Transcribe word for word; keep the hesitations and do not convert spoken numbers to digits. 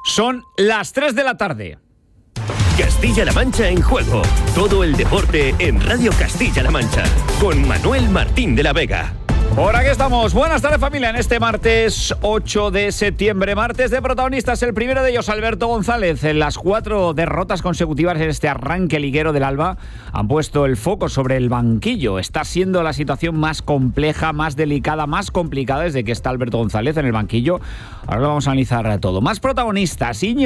Son las tres de la tarde. Castilla-La Mancha en juego. Todo el deporte en Radio Castilla-La Mancha. Con Manuel Martín de la Vega. Por aquí estamos. Buenas tardes, familia, en este martes ocho de septiembre. Martes de protagonistas. El primero de ellos, Alberto González. En las cuatro derrotas consecutivas en este arranque liguero del Alba han puesto el foco sobre el banquillo. Está siendo la situación más compleja, más delicada, más complicada desde que está Alberto González en el banquillo. Ahora lo vamos a analizar todo. Más protagonistas. Íñigo